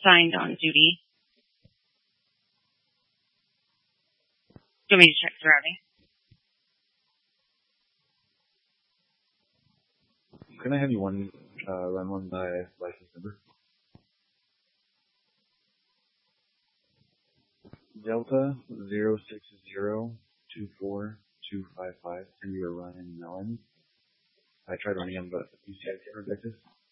assigned on duty. Do you want me to check the routing? Can I have you run one by license number? Delta 060242555. And you are Ryan Mellon. I tried running him, but you see I can't reject this.